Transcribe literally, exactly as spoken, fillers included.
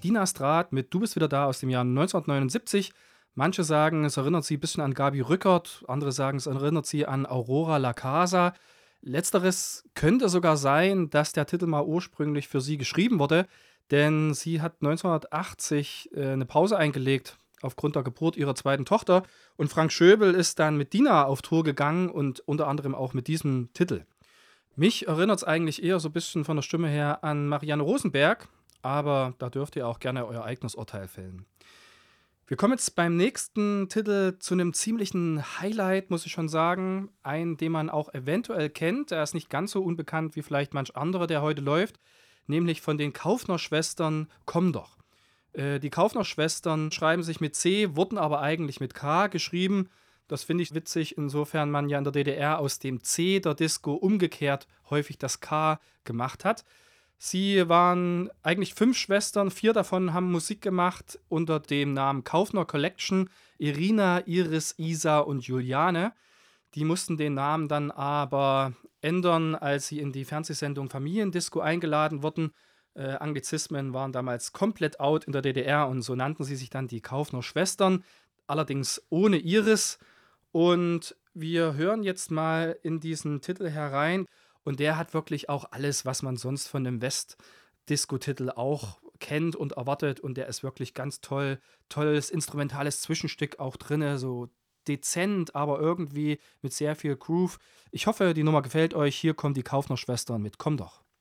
Dina Strat mit „Du bist wieder da" aus dem Jahr neunzehnhundertneunundsiebzig. Manche sagen, es erinnert sie ein bisschen an Gabi Rückert, andere sagen, es erinnert sie an Aurora La Casa. Letzteres könnte sogar sein, dass der Titel mal ursprünglich für sie geschrieben wurde, denn sie hat neunzehnhundertachtzig, äh, 'ne Pause eingelegt aufgrund der Geburt ihrer zweiten Tochter und Frank Schöbel ist dann mit Dina auf Tour gegangen und unter anderem auch mit diesem Titel. Mich erinnert es eigentlich eher so ein bisschen von der Stimme her an Marianne Rosenberg, aber da dürft ihr auch gerne euer eigenes Urteil fällen. Wir kommen jetzt beim nächsten Titel zu einem ziemlichen Highlight, muss ich schon sagen. Einen, den man auch eventuell kennt. Er ist nicht ganz so unbekannt wie vielleicht manch anderer, der heute läuft, nämlich von den Kaufner-Schwestern „Komm doch". Äh, die Kaufner-Schwestern schreiben sich mit C, wurden aber eigentlich mit K geschrieben. Das finde ich witzig, insofern man ja in der D D R aus dem C der Disco umgekehrt häufig das K gemacht hat. Sie waren eigentlich fünf Schwestern, vier davon haben Musik gemacht unter dem Namen Kaufner Collection: Irina, Iris, Isa und Juliane. Die mussten den Namen dann aber ändern, als sie in die Fernsehsendung Familiendisco eingeladen wurden. Äh, Anglizismen waren damals komplett out in der D D R und so nannten sie sich dann die Kaufner Schwestern, allerdings ohne Iris. Und wir hören jetzt mal in diesen Titel herein. Und der hat wirklich auch alles, was man sonst von 'nem West-Disco-Titel auch kennt und erwartet. Und der ist wirklich ganz toll. Tolles instrumentales Zwischenstück auch drinne, so dezent, aber irgendwie mit sehr viel Groove. Ich hoffe, die Nummer gefällt euch. Hier kommen die Kaufner Schwestern mit „Komm doch".